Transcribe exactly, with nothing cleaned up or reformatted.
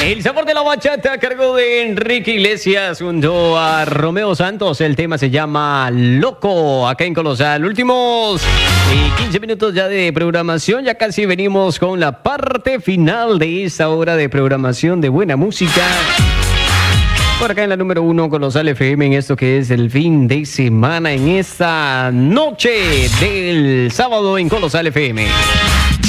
El sabor de la bachata a cargo de Enrique Iglesias junto a Romeo Santos. El tema se llama Loco, acá en Colosal. Últimos eh, quince minutos ya de programación. Ya casi venimos con la parte final de esta hora de programación de buena música. Por acá en la número uno, Colosal F M, en esto que es el fin de semana, en esta noche del sábado en Colosal F M.